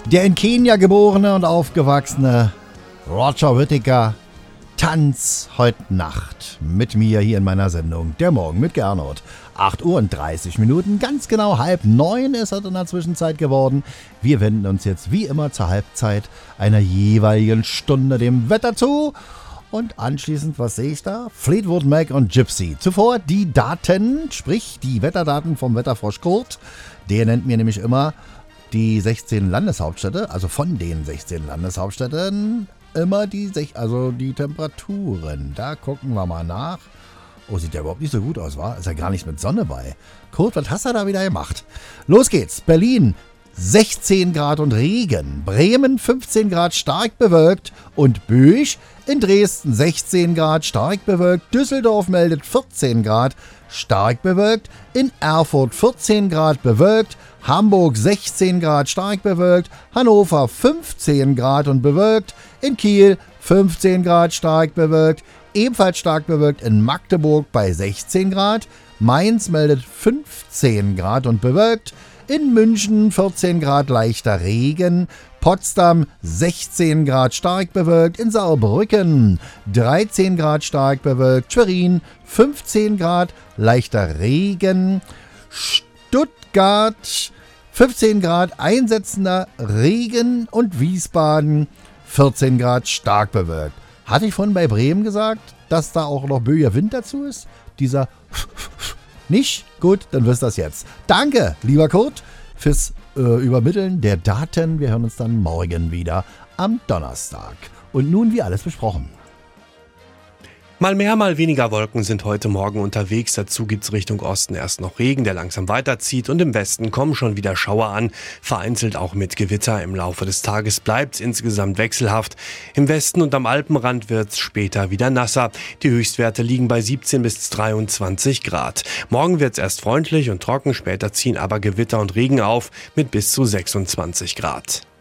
Der in Kenia geborene und aufgewachsene Roger Whittaker Tanz heute Nacht mit mir hier in meiner Sendung Der Morgen mit Gernot. 8 Uhr und 30 Minuten, ganz genau 8:30 ist es in der Zwischenzeit geworden. Wir wenden uns jetzt wie immer zur Halbzeit einer jeweiligen Stunde dem Wetter zu. Und anschließend, was sehe ich da? Fleetwood Mac und Gypsy. Zuvor die Daten, sprich die Wetterdaten vom Wetterfrosch Kurt. Der nennt mir nämlich immer die 16 Landeshauptstädte, also von den 16 Landeshauptstädten, immer die Temperaturen. Da gucken wir mal nach. Oh, sieht ja überhaupt nicht so gut aus, wa? Ist ja gar nicht mit Sonne bei. Kurt, was hast du da wieder gemacht? Los geht's. Berlin 16 Grad und Regen. Bremen 15 Grad stark bewölkt und Büch. In Dresden 16 Grad stark bewölkt. Düsseldorf meldet 14 Grad stark bewölkt. In Erfurt 14 Grad bewölkt. Hamburg 16 Grad stark bewölkt. Hannover 15 Grad und bewölkt. In Kiel 15 Grad stark bewölkt. Ebenfalls stark bewölkt in Magdeburg bei 16 Grad. Mainz meldet 15 Grad und bewölkt. In München 14 Grad leichter Regen. Potsdam 16 Grad stark bewölkt. In Saarbrücken 13 Grad stark bewölkt. Schwerin 15 Grad leichter Regen. Stuttgart 15 Grad einsetzender Regen und Wiesbaden 14 Grad stark bewölkt. Hatte ich vorhin bei Bremen gesagt, dass da auch noch böiger Wind dazu ist? Dieser nicht? Gut, dann wisst ihr das jetzt. Danke, lieber Kurt, fürs Übermitteln der Daten. Wir hören uns dann morgen wieder am Donnerstag. Und nun wie alles besprochen. Mal mehr, mal weniger Wolken sind heute Morgen unterwegs. Dazu gibt's Richtung Osten erst noch Regen, der langsam weiterzieht. Und im Westen kommen schon wieder Schauer an, vereinzelt auch mit Gewitter. Im Laufe des Tages bleibt's insgesamt wechselhaft. Im Westen und am Alpenrand wird's später wieder nasser. Die Höchstwerte liegen bei 17 bis 23 Grad. Morgen wird's erst freundlich und trocken, später ziehen aber Gewitter und Regen auf mit bis zu 26 Grad.